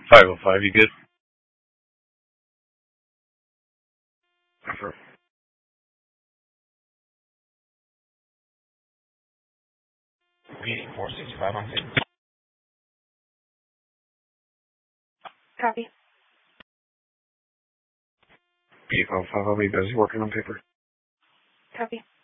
505, you good? Affirm. Meeting 465 on things. Copy. Vehicle 5, I'll be busy working on paper. Copy.